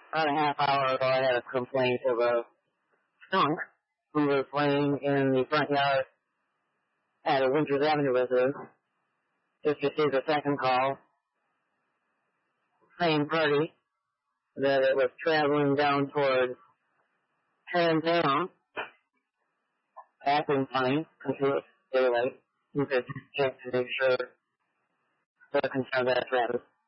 About a half hour ago, I had a complaint of a skunk who was playing in the front yard at a Winters Avenue residence. Just received a second call. Same party, that it was traveling down towards Tarrantino, acting funny until daylight. You could check to make sure they're concerned that it happens.